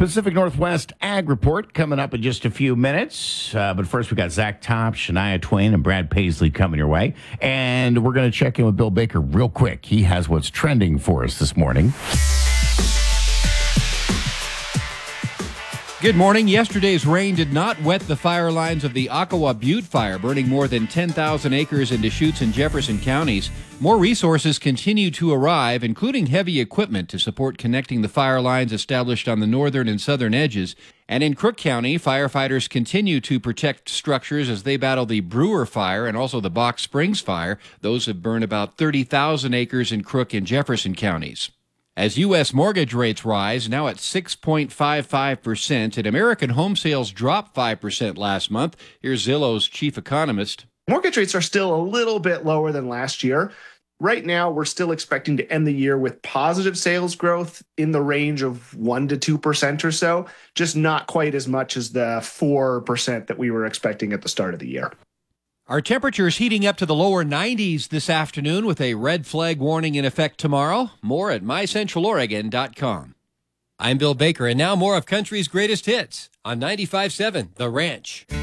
Pacific Northwest Ag Report coming up in just a few minutes. But first, we got Zach Top, Shania Twain, and Brad Paisley coming your way. And we're going to check in with Bill Baker real quick. He has what's trending for us this morning. Good morning. Yesterday's rain did not wet the fire lines of the Ockawa Butte fire, burning more than 10,000 acres in Deschutes and Jefferson counties. More resources continue to arrive, including heavy equipment to support connecting the fire lines established on the northern and southern edges. And in Crook County, firefighters continue to protect structures as they battle the Brewer fire and also the Box Springs fire. Those have burned about 30,000 acres in Crook and Jefferson counties. As U.S. mortgage rates rise, now at 6.55%, and American home sales dropped 5% last month. Here's Zillow's chief economist. Mortgage rates are still a little bit lower than last year. Right now, we're still expecting to end the year with positive sales growth in the range of 1% to 2% or so, just not quite as much as the 4% that we were expecting at the start of the year. Our temperatures heating up to the lower 90s this afternoon with a red flag warning in effect tomorrow. More at mycentraloregon.com. I'm Bill Baker, and now more of country's greatest hits on 95.7 The Ranch.